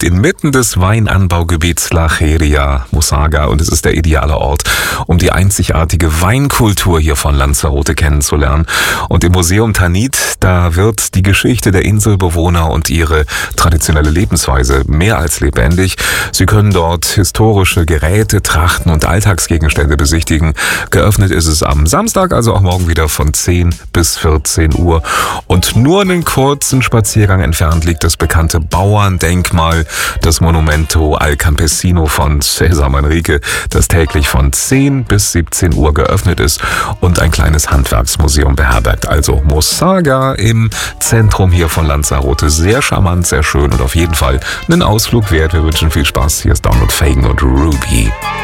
inmitten des Weinanbaugebiets La Cheria, Mussaga, und es ist der ideale Ort, um die einzigartige Weinkultur hier von Lanzarote kennenzulernen. Und im Museum Tanit, da wird die Geschichte der Inselbewohner und ihre traditionelle Lebensweise mehr als lebendig. Sie können dort historische Geräte, Trachten und Alltagsgegenstände besichtigen. Geöffnet ist es am Samstag, also auch morgen wieder von 10 bis 14 Uhr. Und nur einen kurzen Spaziergang entfernt liegt das bekannte Bauerndenkmal, das Monumento al Campesino von César Manrique, das täglich von 10 bis 17 Uhr geöffnet ist und ein kleines Handwerksmuseum beherbergt. Also Mussaga im Zentrum hier von Lanzarote. Sehr charmant, sehr schön und auf jeden Fall einen Ausflug wert. Wir wünschen viel Spaß. Hier ist Download Fagan und Ruby.